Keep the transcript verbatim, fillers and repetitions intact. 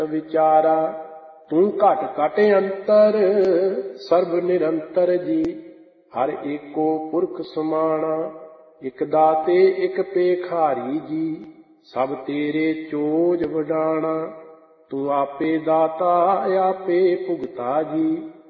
ਵਿਚਾਰਾ। ਤੂੰ ਘਟ ਘਟ ਅੰਤਰ ਸਰਬ ਨਿਰੰਤਰ ਜੀ। ਹਰ ਏਕੋ ਪੁਰਖ ਸਮਾਣਾ, ਇਕ ਦਾਤੇ ਇਕ ਭੇਖਾਰੀ ਜੀ। ਸਭ ਤੇਰੇ ਚੋਜ ਵਡਾਣਾ, ਤੂੰ ਆਪੇ ਦਾਤਾ ਆਪੇ ਭੁਗਤਾ ਜੀ।